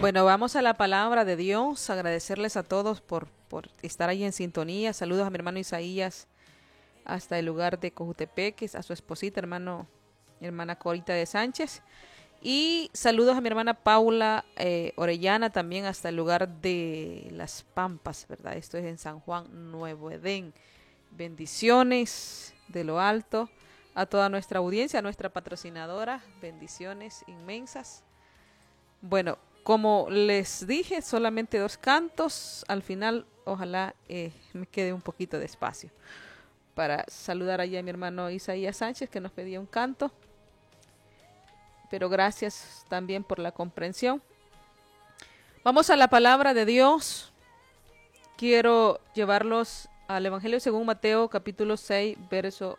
Bueno, vamos a la palabra de Dios, agradecerles a todos por estar ahí en sintonía. Saludos a mi hermano Isaías hasta el lugar de Cojutepeques, a su esposita, hermana Corita de Sánchez. Y saludos a mi hermana Paula Orellana también hasta el lugar de Las Pampas, ¿verdad? Esto es en San Juan, Nuevo Edén. Bendiciones de lo alto a toda nuestra audiencia, a nuestra patrocinadora. Bendiciones inmensas. Bueno, como les dije, solamente 2 cantos. Al final, ojalá me quede un poquito de espacio para saludar allá a mi hermano Isaías Sánchez, que nos pedía un canto. Pero gracias también por la comprensión. Vamos a la palabra de Dios. Quiero llevarlos al Evangelio según Mateo, capítulo 6, verso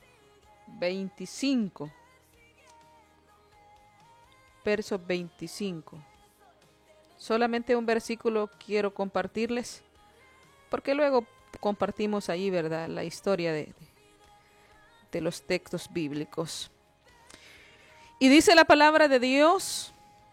25. Verso 25. Solamente un versículo quiero compartirles, porque luego compartimos ahí, ¿verdad?, la historia de los textos bíblicos. Y dice la palabra de Dios,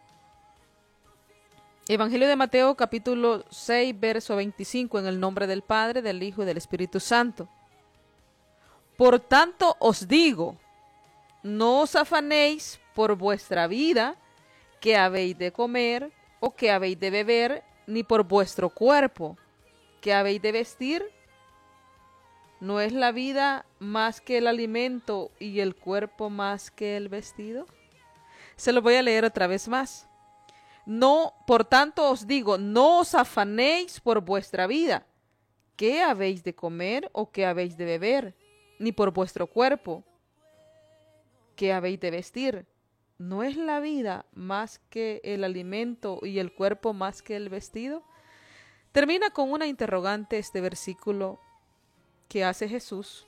Evangelio de Mateo, capítulo 6, verso 25, en el nombre del Padre, del Hijo y del Espíritu Santo. Por tanto os digo, no os afanéis por vuestra vida, qué habéis de comer o qué habéis de beber, ni por vuestro cuerpo, qué habéis de vestir. ¿No es la vida más que el alimento y el cuerpo más que el vestido? Se lo voy a leer otra vez más. No, por tanto os digo, no os afanéis por vuestra vida, qué habéis de comer o qué habéis de beber, ni por vuestro cuerpo, qué habéis de vestir. ¿No es la vida más que el alimento y el cuerpo más que el vestido? Termina con una interrogante este versículo que hace Jesús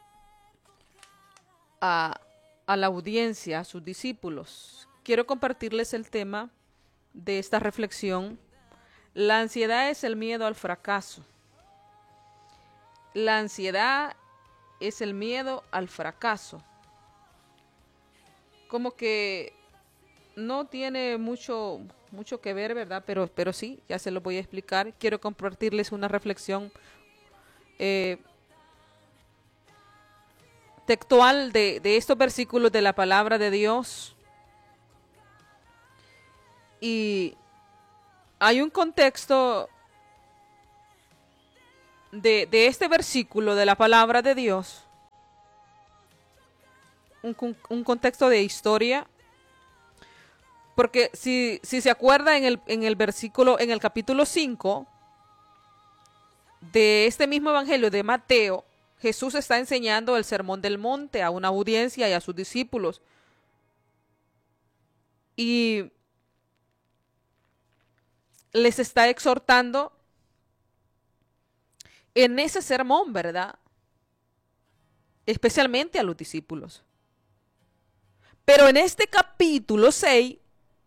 a la audiencia, a sus discípulos. Quiero compartirles el tema de esta reflexión. La ansiedad es el miedo al fracaso. La ansiedad es el miedo al fracaso. Como que no tiene mucho que ver, ¿verdad? Pero sí, ya se lo voy a explicar. Quiero compartirles una reflexión textual de estos versículos de la palabra de Dios. Y hay un contexto de este versículo de la palabra de Dios, un contexto de historia, porque si se acuerda en el versículo, en el capítulo 5 de este mismo evangelio de Mateo, Jesús está enseñando el sermón del monte a una audiencia y a sus discípulos. Y les está exhortando en ese sermón, ¿verdad? Especialmente a los discípulos. Pero en este capítulo 6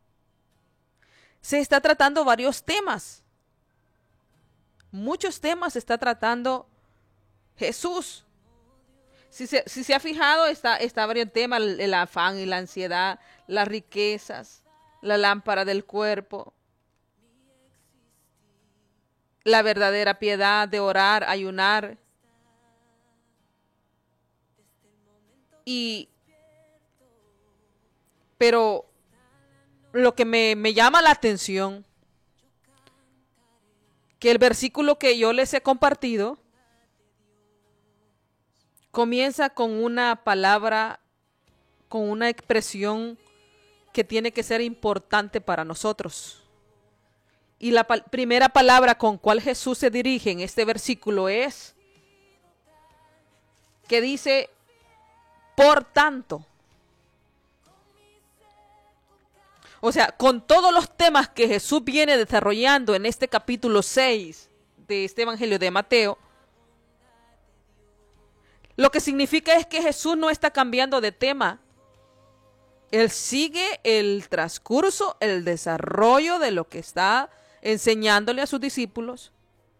se está tratando varios temas. Muchos temas está tratando Jesús. Si se ha fijado, está varios temas: el afán y la ansiedad, las riquezas, la lámpara del cuerpo, la verdadera piedad de orar, ayunar. Pero lo que me llama la atención, que el versículo que yo les he compartido comienza con una palabra, con una expresión que tiene que ser importante para nosotros. Y la primera palabra con cual Jesús se dirige en este versículo es que dice, por tanto. O sea, con todos los temas que Jesús viene desarrollando en este capítulo 6 de este evangelio de Mateo, lo que significa es que Jesús no está cambiando de tema. Él sigue el transcurso, el desarrollo de lo que está enseñándole a sus discípulos,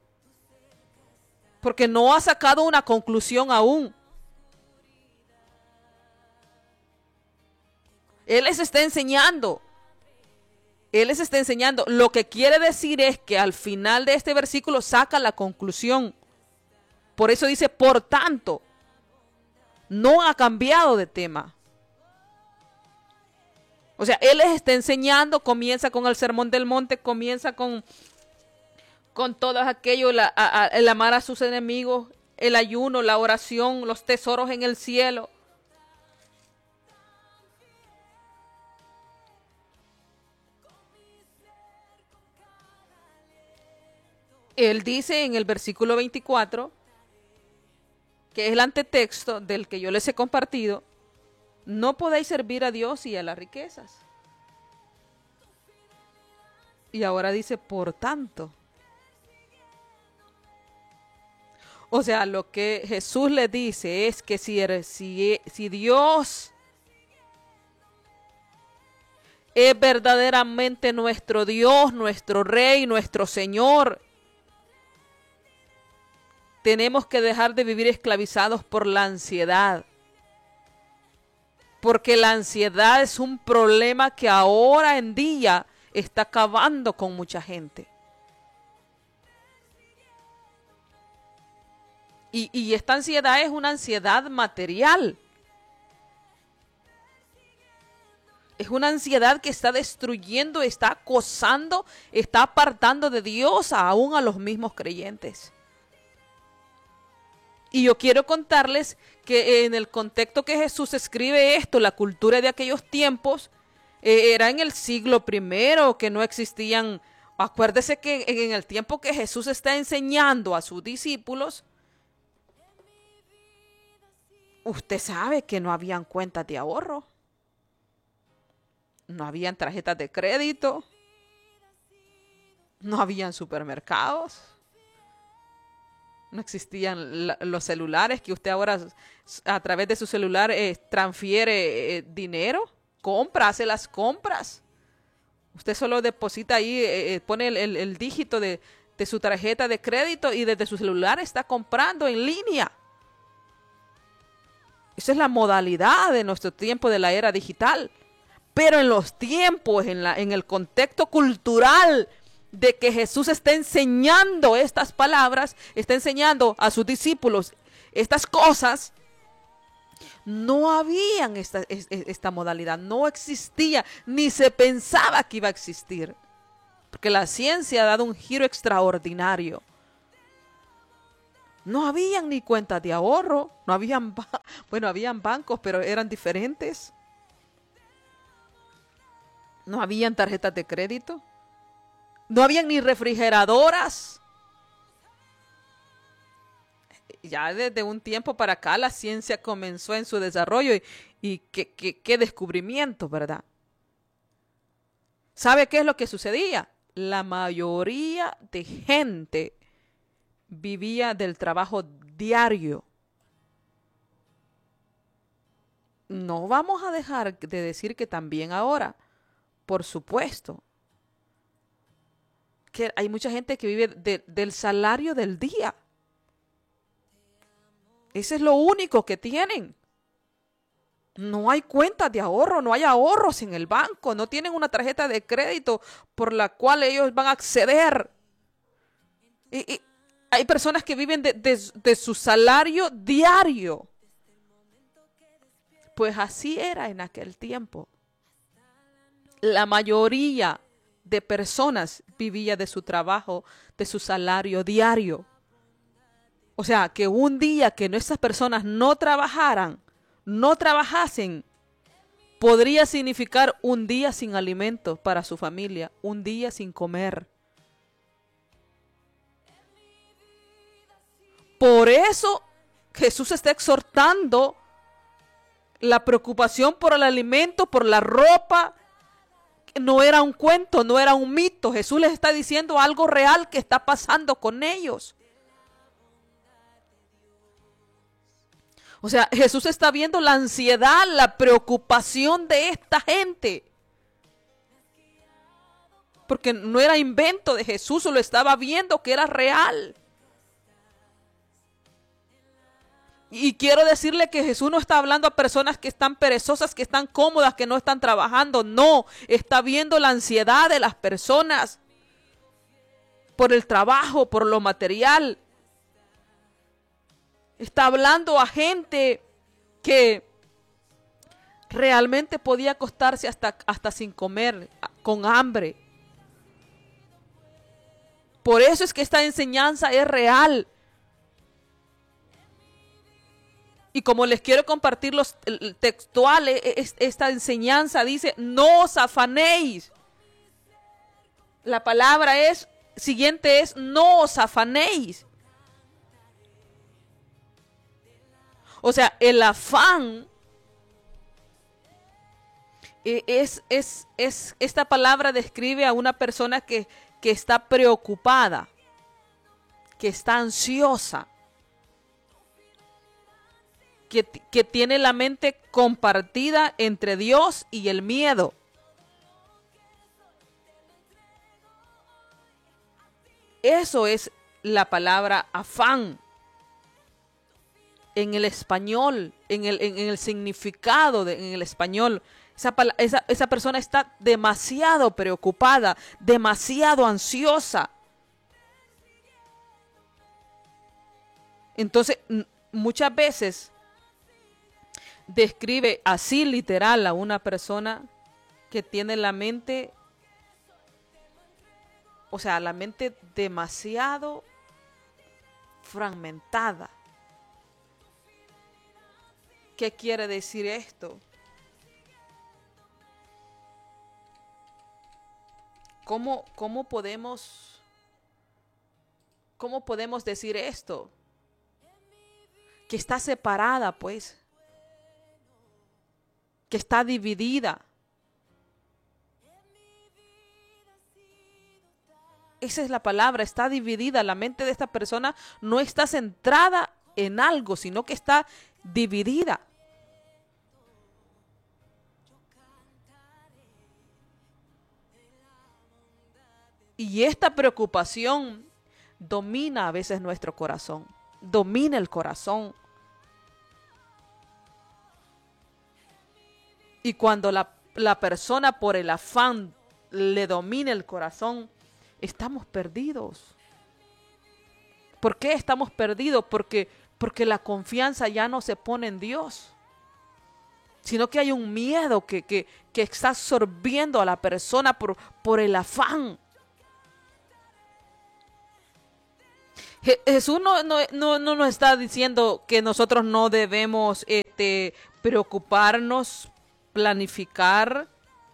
porque no ha sacado una conclusión aún. Él les está enseñando. Él les está enseñando. Lo que quiere decir es que al final de este versículo saca la conclusión. Por eso dice, por tanto, no ha cambiado de tema. O sea, Él les está enseñando, comienza con el Sermón del Monte, comienza con todo aquello, el amar a sus enemigos, el ayuno, la oración, los tesoros en el cielo. Él dice en el versículo 24, que es el antetexto del que yo les he compartido, no podéis servir a Dios y a las riquezas. Y ahora dice, por tanto. O sea, lo que Jesús le dice es que si Dios es verdaderamente nuestro Dios, nuestro Rey, nuestro Señor, tenemos que dejar de vivir esclavizados por la ansiedad. Porque la ansiedad es un problema que ahora en día está acabando con mucha gente. Y esta ansiedad es una ansiedad material. Es una ansiedad que está destruyendo, está acosando, está apartando de Dios aún a los mismos creyentes. Y yo quiero contarles que en el contexto que Jesús escribe esto, la cultura de aquellos tiempos, era en el siglo I, que no existían. Acuérdese que en el tiempo que Jesús está enseñando a sus discípulos, usted sabe que no habían cuentas de ahorro, no habían tarjetas de crédito, no habían supermercados. No existían los celulares, que usted ahora a través de su celular transfiere dinero, hace las compras. Usted solo deposita ahí, pone el dígito de su tarjeta de crédito y desde su celular está comprando en línea. Esa es la modalidad de nuestro tiempo de la era digital. Pero en los tiempos, en el contexto cultural de que Jesús está enseñando estas palabras, está enseñando a sus discípulos estas cosas, no habían esta modalidad, no existía, ni se pensaba que iba a existir, porque la ciencia ha dado un giro extraordinario. No habían ni cuentas de ahorro, no habían, habían bancos, pero eran diferentes. No habían tarjetas de crédito. No habían ni refrigeradoras. Ya desde un tiempo para acá la ciencia comenzó en su desarrollo y qué descubrimiento, ¿verdad? ¿Sabe qué es lo que sucedía? La mayoría de gente vivía del trabajo diario. No vamos a dejar de decir que también ahora, por supuesto, que hay mucha gente que vive del salario del día. Ese es lo único que tienen. No hay cuentas de ahorro, no hay ahorros en el banco, no tienen una tarjeta de crédito por la cual ellos van a acceder. Y hay personas que viven de su salario diario. Pues así era en aquel tiempo. La mayoría de personas vivía de su trabajo, de su salario diario. O sea, que un día que esas personas no trabajaran, no trabajasen, podría significar un día sin alimentos para su familia, un día sin comer. Por eso Jesús está exhortando la preocupación por el alimento, por la ropa. No era un cuento, no era un mito. Jesús les está diciendo algo real que está pasando con ellos. O sea, Jesús está viendo la ansiedad, la preocupación de esta gente. Porque no era invento de Jesús, lo estaba viendo que era real. Y quiero decirle que Jesús no está hablando a personas que están perezosas, que están cómodas, que no están trabajando. No, está viendo la ansiedad de las personas por el trabajo, por lo material. Está hablando a gente que realmente podía acostarse hasta sin comer, con hambre. Por eso es que esta enseñanza es real. Y como les quiero compartir los textuales, esta enseñanza dice, no os afanéis. La palabra siguiente es, no os afanéis. O sea, el afán esta palabra describe a una persona que está preocupada, que está ansiosa, que tiene la mente compartida entre Dios y el miedo. Eso es la palabra afán. En el español, en el significado en el español, esa persona está demasiado preocupada, demasiado ansiosa. Entonces, muchas veces describe así literal a una persona que tiene la mente, o sea, la mente demasiado fragmentada. ¿Qué quiere decir esto? ¿Cómo podemos decir esto? Que está separada, pues. Que está dividida. Esa es la palabra, está dividida. La mente de esta persona no está centrada en algo, sino que está dividida. Y esta preocupación domina a veces nuestro corazón, domina el corazón. Y cuando la persona por el afán le domina el corazón, estamos perdidos. ¿Por qué estamos perdidos? Porque la confianza ya no se pone en Dios, sino que hay un miedo que está absorbiendo a la persona por el afán. Jesús no nos está diciendo que nosotros no debemos preocuparnos, planificar.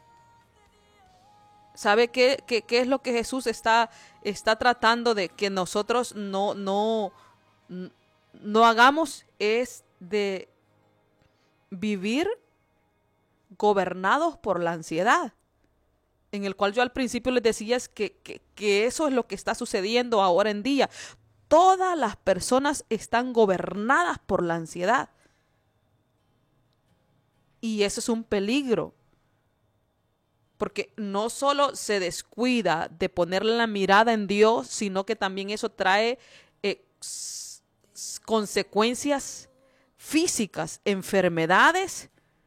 ¿Sabe qué es lo que Jesús está tratando de que nosotros no hagamos? Es de vivir gobernados por la ansiedad, en el cual yo al principio les decía que eso es lo que está sucediendo ahora en día. Todas las personas están gobernadas por la ansiedad. Y eso es un peligro. Porque no solo se descuida de ponerle la mirada en Dios, sino que también eso trae consecuencias físicas, enfermedades.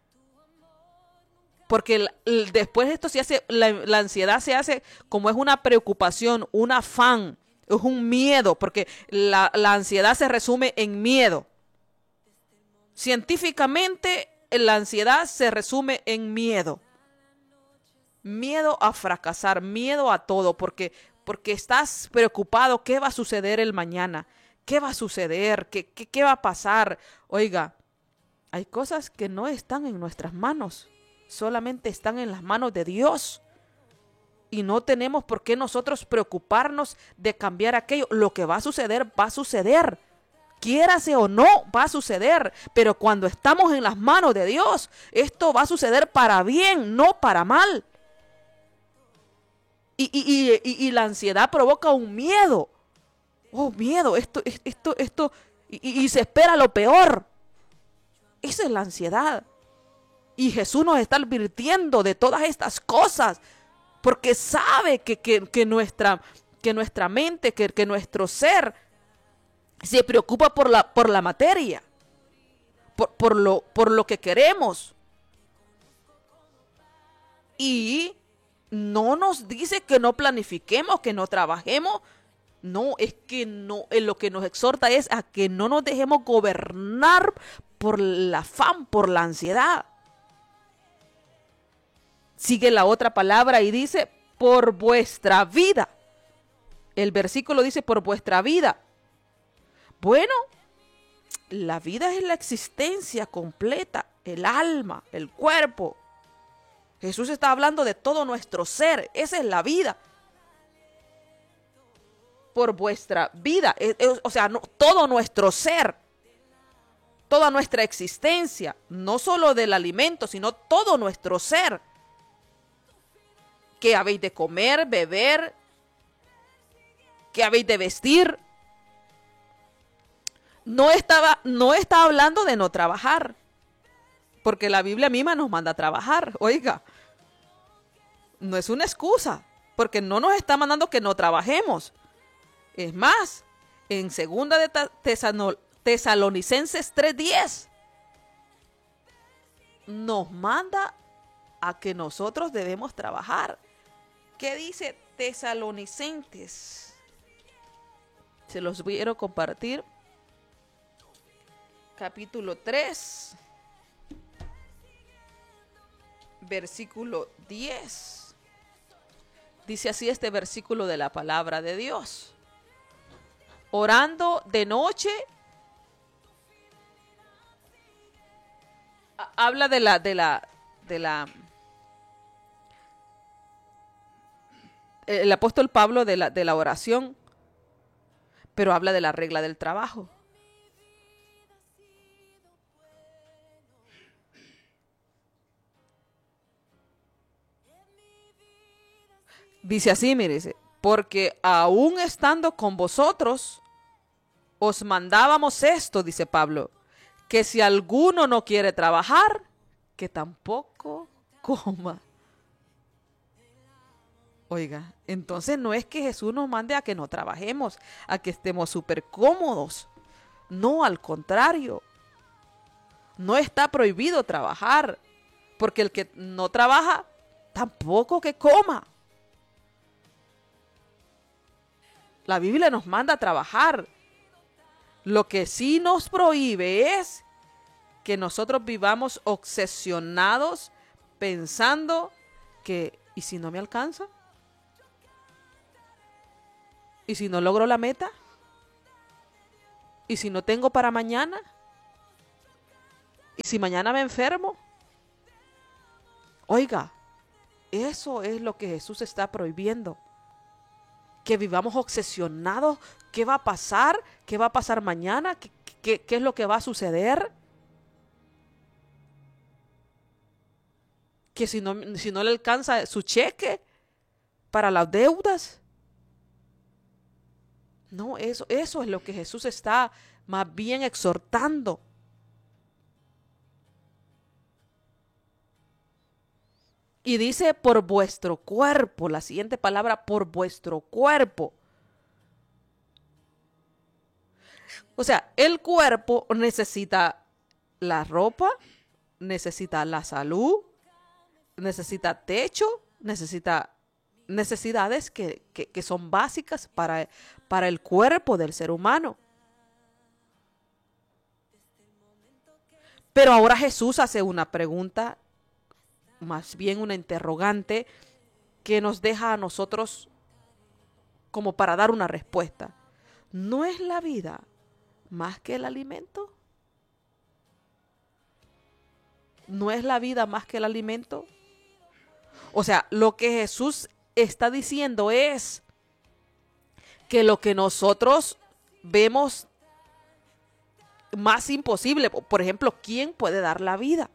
Porque después esto se hace, la ansiedad se hace como es una preocupación, un afán, es un miedo, porque la ansiedad se resume en miedo. Científicamente, la ansiedad se resume en miedo. Miedo a fracasar, miedo a todo, porque estás preocupado. ¿Qué va a suceder el mañana? ¿Qué va a suceder? ¿Qué va a pasar? Oiga, hay cosas que no están en nuestras manos, solamente están en las manos de Dios. Y no tenemos por qué nosotros preocuparnos de cambiar aquello. Lo que va a suceder, va a suceder. Quiérase o no, va a suceder. Pero cuando estamos en las manos de Dios, esto va a suceder para bien, no para mal. Y la ansiedad provoca un miedo. Oh, miedo, esto. Y se espera lo peor. Esa es la ansiedad. Y Jesús nos está advirtiendo de todas estas cosas. Porque sabe que nuestra mente, que nuestro ser se preocupa por la materia. por lo que queremos. Y no nos dice que no planifiquemos, que no trabajemos. No, es que no, en lo que nos exhorta es a que no nos dejemos gobernar por el afán, por la ansiedad. Sigue la otra palabra y dice, por vuestra vida. El versículo dice, por vuestra vida. Bueno, la vida es la existencia completa, el alma, el cuerpo. Jesús está hablando de todo nuestro ser, esa es la vida. Por vuestra vida, o sea, no, todo nuestro ser, toda nuestra existencia, no solo del alimento, sino todo nuestro ser. ¿Qué habéis de comer, beber? ¿Qué habéis de vestir? No está hablando de no trabajar, porque la Biblia misma nos manda a trabajar. Oiga, no es una excusa, porque no nos está mandando que no trabajemos. Es más, en 2 de Tesalonicenses 3:10 nos manda a que nosotros debemos trabajar. ¿Qué dice Tesalonicenses? Se los quiero compartir. Capítulo 3, versículo 10. Dice así este versículo de la palabra de Dios. Orando de noche, habla el apóstol Pablo de la oración, pero habla de la regla del trabajo. Dice así, mire, porque aún estando con vosotros, os mandábamos esto, dice Pablo, que si alguno no quiere trabajar, que tampoco coma. Oiga, entonces no es que Jesús nos mande a que no trabajemos, a que estemos súper cómodos. No, al contrario. No está prohibido trabajar, porque el que no trabaja, tampoco que coma. La Biblia nos manda a trabajar. Lo que sí nos prohíbe es que nosotros vivamos obsesionados pensando que, ¿y si no me alcanza? ¿Y si no logro la meta? ¿Y si no tengo para mañana? ¿Y si mañana me enfermo? Oiga, eso es lo que Jesús está prohibiendo. Que vivamos obsesionados. ¿Qué va a pasar? ¿Qué va a pasar mañana? ¿Qué es lo que va a suceder? Que si no le alcanza su cheque para las deudas. No, eso es lo que Jesús está más bien exhortando. Y dice por vuestro cuerpo, la siguiente palabra, por vuestro cuerpo. O sea, el cuerpo necesita la ropa, necesita la salud, necesita techo, necesita necesidades que son básicas para el cuerpo del ser humano. Pero ahora Jesús hace una pregunta, más bien una interrogante, que nos deja a nosotros como para dar una respuesta. ¿No es la vida más que el alimento? ¿No es la vida más que el alimento? O sea, lo que Jesús está diciendo es que lo que nosotros vemos más imposible, por ejemplo, ¿quién puede dar la vida?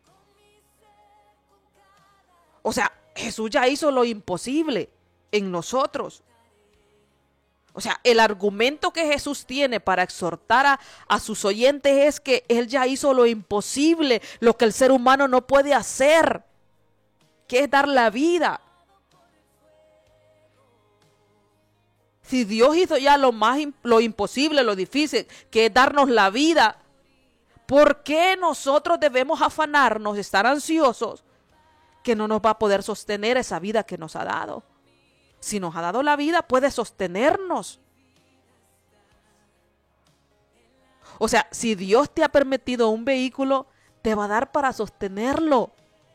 O sea, Jesús ya hizo lo imposible en nosotros. O sea, el argumento que Jesús tiene para exhortar a sus oyentes es que Él ya hizo lo imposible, lo que el ser humano no puede hacer, que es dar la vida. Si Dios hizo ya lo imposible, lo difícil, que es darnos la vida, ¿Por qué nosotros debemos afanarnos, estar ansiosos, que no nos va a poder sostener esa vida que nos ha dado? Si nos ha dado la vida, puede sostenernos. O sea, si Dios te ha permitido un vehículo, te va a dar para sostenerlo.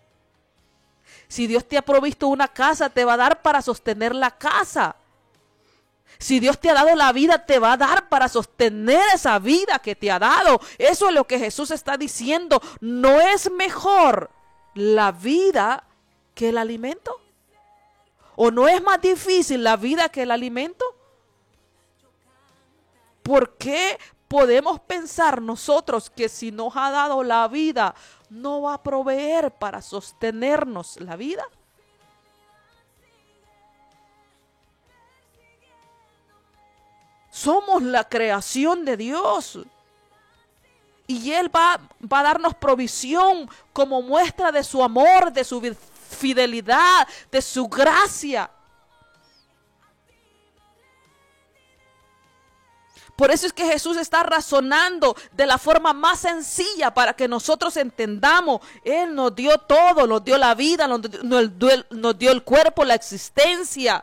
Si Dios te ha provisto una casa, te va a dar para sostener la casa. Si Dios te ha dado la vida, te va a dar para sostener esa vida que te ha dado. Eso es lo que Jesús está diciendo. ¿No es mejor la vida que el alimento? ¿O no es más difícil la vida que el alimento? ¿Por qué podemos pensar nosotros que si nos ha dado la vida, no va a proveer para sostenernos la vida? Somos la creación de Dios. Y Él va a darnos provisión como muestra de su amor, de su fidelidad, de su gracia. Por eso es que Jesús está razonando de la forma más sencilla para que nosotros entendamos. Él nos dio todo, nos dio la vida, nos dio el cuerpo, la existencia.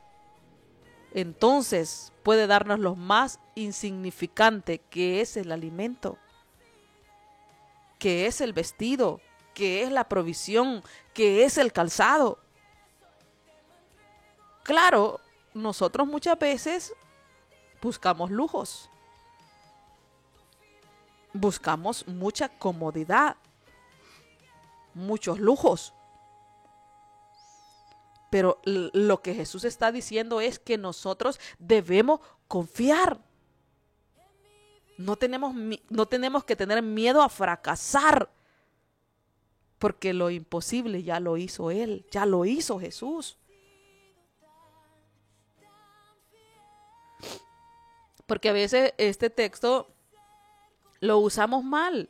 Entonces puede darnos lo más insignificante, que es el alimento, que es el vestido, que es la provisión, que es el calzado. Claro, nosotros muchas veces buscamos lujos, buscamos mucha comodidad, muchos lujos. Pero lo que Jesús está diciendo es que nosotros debemos confiar. No tenemos que tener miedo a fracasar, porque lo imposible ya lo hizo Él, ya lo hizo Jesús. Porque a veces este texto lo usamos mal.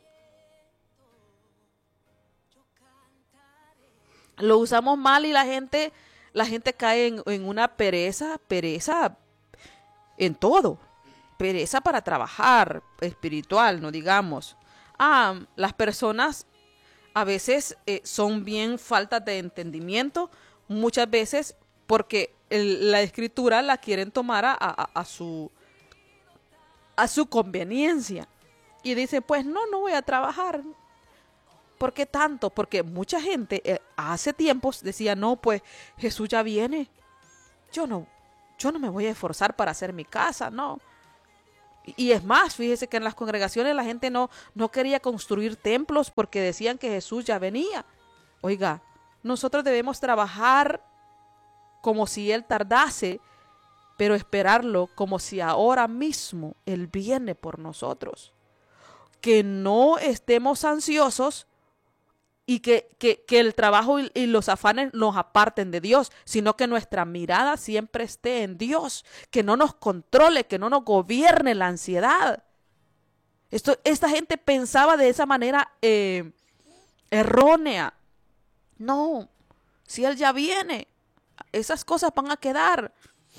Lo usamos mal y la gente cae en una pereza en todo. Pereza para trabajar, espiritual, no digamos. Las personas a veces son bien faltas de entendimiento, muchas veces porque la escritura la quieren tomar a su conveniencia. Y dicen, pues no voy a trabajar. ¿Por qué tanto? Porque mucha gente hace tiempos decía, no, pues Jesús ya viene. Yo no me voy a esforzar para hacer mi casa, no. Y es más, fíjese que en las congregaciones la gente no quería construir templos porque decían que Jesús ya venía. Oiga, nosotros debemos trabajar como si Él tardase, pero esperarlo como si ahora mismo Él viene por nosotros. Que no estemos ansiosos y que el trabajo y los afanes nos aparten de Dios, sino que nuestra mirada siempre esté en Dios, que no nos controle, que no nos gobierne la ansiedad. Esta gente pensaba de esa manera errónea. No, si Él ya viene, esas cosas van a quedar.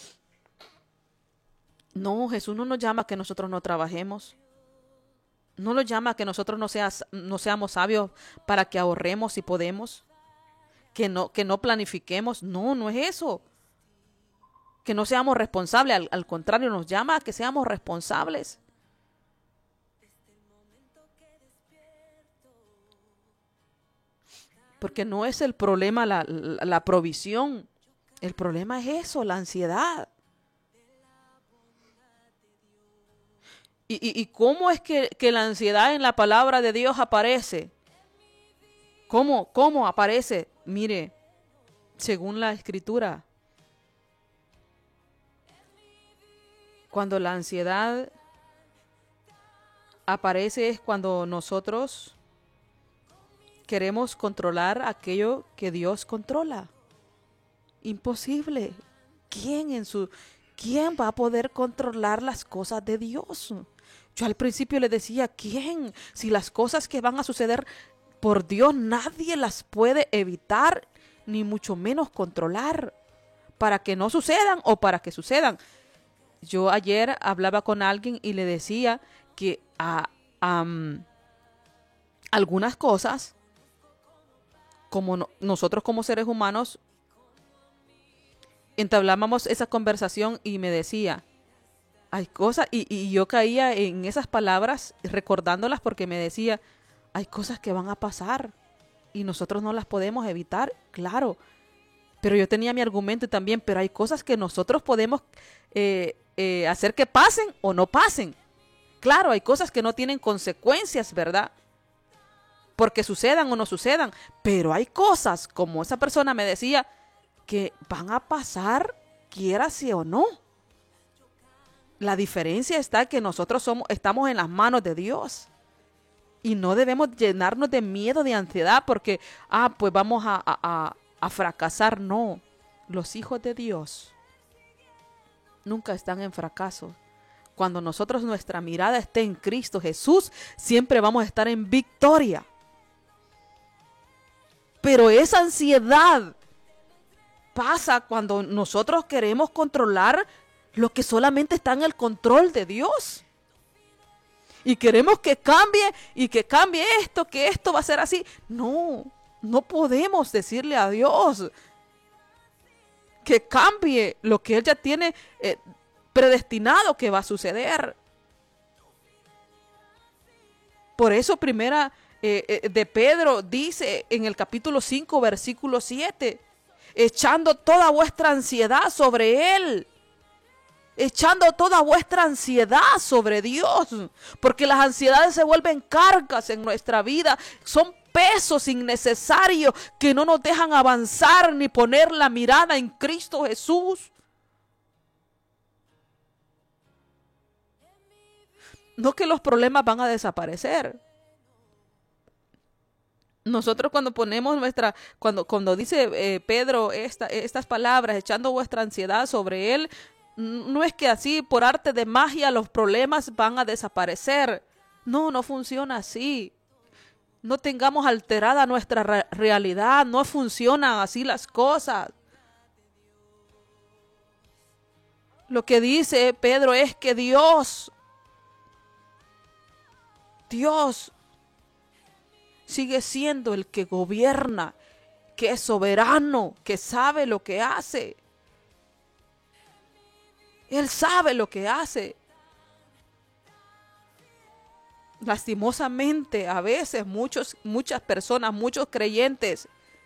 No, Jesús no nos llama a que nosotros no trabajemos. No nos llama a que nosotros no seamos sabios para que ahorremos si podemos. Que no planifiquemos. No es eso. Que no seamos responsables. Al contrario, nos llama a que seamos responsables. Porque no es el problema la provisión. El problema es eso, la ansiedad. ¿Y cómo es que la ansiedad en la palabra de Dios aparece? ¿Cómo aparece? Mire, según la Escritura, cuando la ansiedad aparece es cuando nosotros queremos controlar aquello que Dios controla. Imposible. ¿Quién va a poder controlar las cosas de Dios? Yo al principio le decía, ¿quién? Si las cosas que van a suceder por Dios nadie las puede evitar, ni mucho menos controlar, para que no sucedan o para que sucedan. Yo ayer hablaba con alguien y le decía que algunas cosas, como nosotros como seres humanos, entablábamos esa conversación y me decía, hay cosas, y yo caía en esas palabras recordándolas porque me decía, hay cosas que van a pasar y nosotros no las podemos evitar, claro. Pero yo tenía mi argumento también, pero hay cosas que nosotros podemos hacer que pasen o no pasen. Claro, hay cosas que no tienen consecuencias, ¿verdad? Porque sucedan o no sucedan. Pero hay cosas, como esa persona me decía, que van a pasar, quiera sí o no. La diferencia está que nosotros estamos en las manos de Dios. Y no debemos llenarnos de miedo, de ansiedad, porque, pues vamos a fracasar. No, los hijos de Dios nunca están en fracaso. Cuando nosotros nuestra mirada esté en Cristo Jesús, siempre vamos a estar en victoria. Pero esa ansiedad pasa cuando nosotros queremos controlar lo que solamente está en el control de Dios. Y queremos que cambie y que cambie esto, que esto va a ser así. No, no podemos decirle a Dios que cambie lo que Él ya tiene predestinado que va a suceder. Por eso primera de Pedro dice en el capítulo 5, versículo 7, echando toda vuestra ansiedad sobre Él. Echando toda vuestra ansiedad sobre Dios, porque las ansiedades se vuelven cargas en nuestra vida, son pesos innecesarios que no nos dejan avanzar ni poner la mirada en Cristo Jesús. No que los problemas van a desaparecer. Nosotros cuando ponemos cuando dice Pedro estas palabras, echando vuestra ansiedad sobre Él, no es que así por arte de magia los problemas van a desaparecer. No, no funciona así. No tengamos alterada nuestra realidad. No funcionan así las cosas. Lo que dice Pedro es que Dios sigue siendo el que gobierna, que es soberano, que sabe lo que hace. Él sabe lo que hace. Lastimosamente, a veces muchas personas, muchos creyentes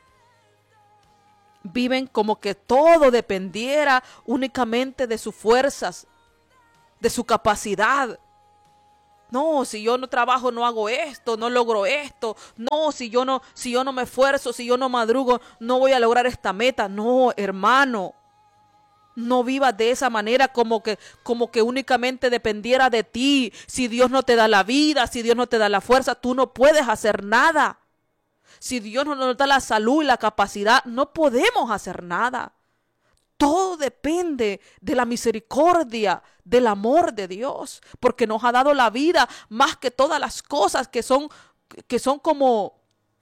viven como que todo dependiera únicamente de sus fuerzas, de su capacidad. No, si yo no trabajo, no hago esto, no logro esto. No, si yo no me esfuerzo, si yo no madrugo, no voy a lograr esta meta. No, hermano. No vivas de esa manera como que únicamente dependiera de ti. Si Dios no te da la vida, si Dios no te da la fuerza, tú no puedes hacer nada. Si Dios no nos da la salud y la capacidad, no podemos hacer nada. Todo depende de la misericordia, del amor de Dios, porque nos ha dado la vida más que todas las cosas que son como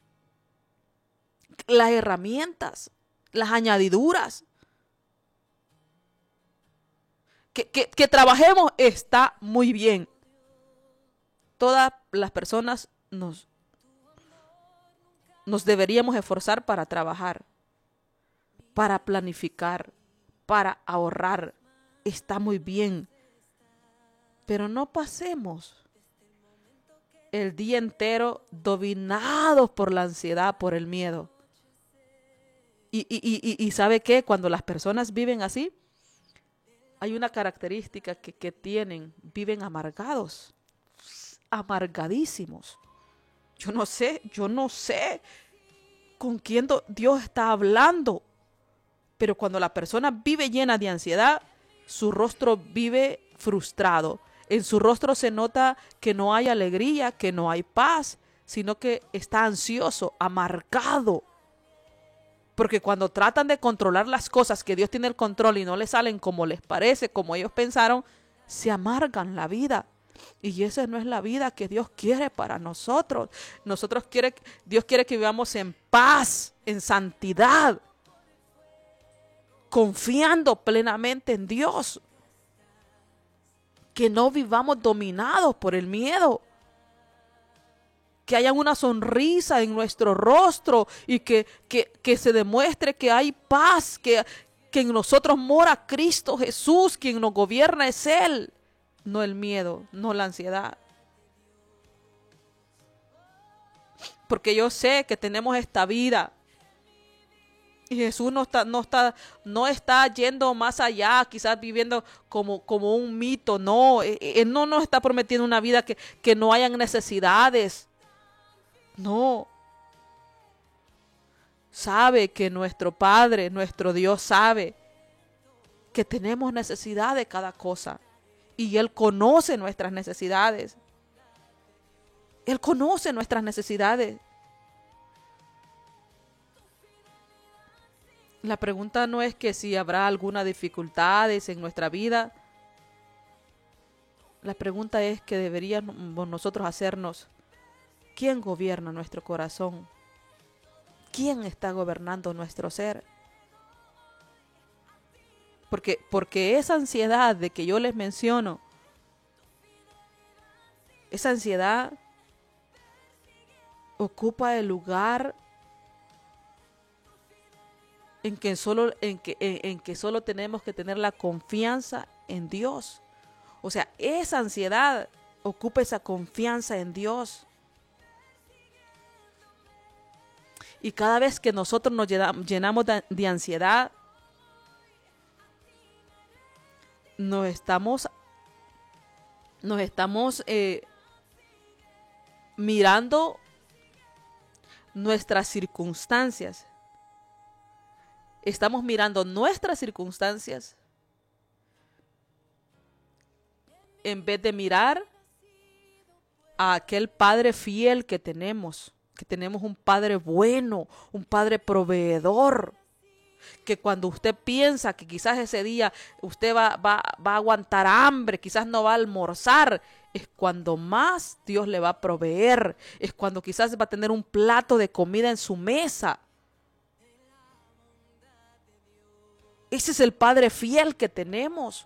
las herramientas, las añadiduras. Que trabajemos está muy bien. Todas las personas nos deberíamos esforzar para trabajar, para planificar, para ahorrar. Está muy bien. Pero no pasemos el día entero dominados por la ansiedad, por el miedo. Y ¿sabe qué? Cuando las personas viven así, hay una característica que viven amargados, amargadísimos. Yo no sé con quién Dios está hablando, pero cuando la persona vive llena de ansiedad, su rostro vive frustrado. En su rostro se nota que no hay alegría, que no hay paz, sino que está ansioso, amargado. Porque cuando tratan de controlar las cosas que Dios tiene el control y no les salen como les parece, como ellos pensaron, se amargan la vida. Y esa no es la vida que Dios quiere para nosotros. Dios quiere que vivamos en paz, en santidad, confiando plenamente en Dios. Que no vivamos dominados por el miedo. que haya una sonrisa en nuestro rostro y que se demuestre que hay paz, que en nosotros mora Cristo Jesús, quien nos gobierna es Él, no el miedo, no la ansiedad. Porque yo sé que tenemos esta vida y Jesús no está yendo más allá, quizás viviendo como un mito. No, Él no nos está prometiendo una vida que no hayan necesidades. No. Sabe que nuestro Padre, nuestro Dios sabe que tenemos necesidad de cada cosa. Y Él conoce nuestras necesidades. Él conoce nuestras necesidades. La pregunta no es que si habrá alguna dificultad en nuestra vida. La pregunta es que deberíamos nosotros hacernos: ¿quién gobierna nuestro corazón? ¿Quién está gobernando nuestro ser? Porque esa ansiedad de que yo les menciono, esa ansiedad ocupa el lugar en que solo tenemos que tener la confianza en Dios. O sea, esa ansiedad ocupa esa confianza en Dios. Y cada vez que nosotros nos llenamos de ansiedad, nos estamos mirando nuestras circunstancias. Estamos mirando nuestras circunstancias en vez de mirar a aquel Padre fiel que tenemos un Padre bueno, un Padre proveedor, que cuando usted piensa que quizás ese día usted va a aguantar hambre, quizás no va a almorzar, es cuando más Dios le va a proveer, es cuando quizás va a tener un plato de comida en su mesa. Ese es el Padre fiel que tenemos.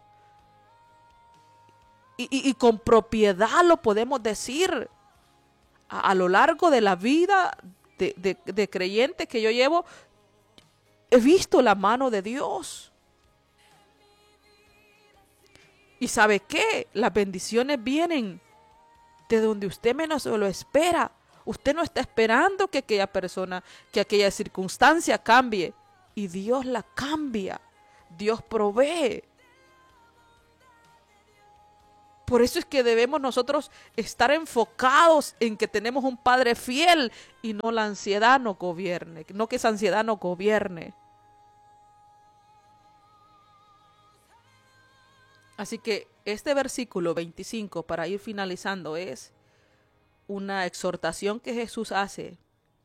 Y con propiedad lo podemos decir. A lo largo de la vida de creyente que yo llevo, he visto la mano de Dios. ¿Y sabe qué? Las bendiciones vienen de donde usted menos lo espera. Usted no está esperando que aquella persona, que aquella circunstancia cambie. Y Dios la cambia. Dios provee. Por eso es que debemos nosotros estar enfocados en que tenemos un Padre fiel y no la ansiedad nos gobierne, no que esa ansiedad nos gobierne. Así que este versículo 25, para ir finalizando, es una exhortación que Jesús hace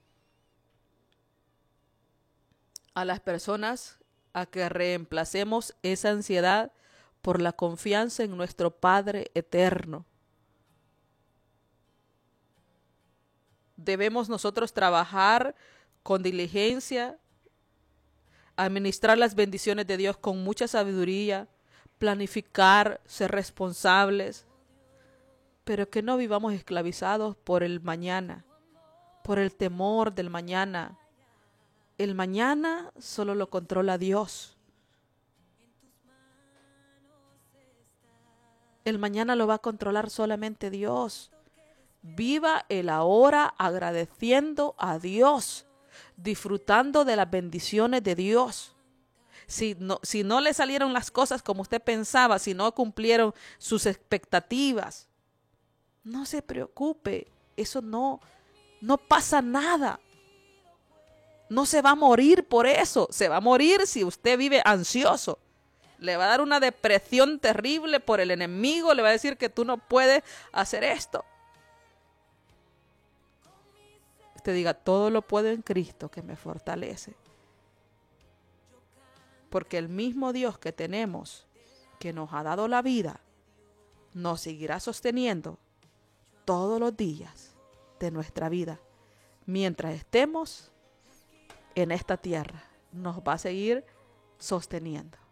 a las personas a que reemplacemos esa ansiedad por la confianza en nuestro Padre eterno. Debemos nosotros trabajar con diligencia, administrar las bendiciones de Dios con mucha sabiduría, planificar, ser responsables, pero que no vivamos esclavizados por el mañana, por el temor del mañana. El mañana solo lo controla Dios. El mañana lo va a controlar solamente Dios. Viva el ahora agradeciendo a Dios, disfrutando de las bendiciones de Dios. Si no le salieron las cosas como usted pensaba, si no cumplieron sus expectativas, no se preocupe, eso no pasa nada. No se va a morir por eso, se va a morir si usted vive ansioso. Le va a dar una depresión terrible por el enemigo, le va a decir que tú no puedes hacer esto. Usted diga, todo lo puedo en Cristo que me fortalece. Porque el mismo Dios que tenemos, que nos ha dado la vida, nos seguirá sosteniendo todos los días de nuestra vida. Mientras estemos en esta tierra, nos va a seguir sosteniendo.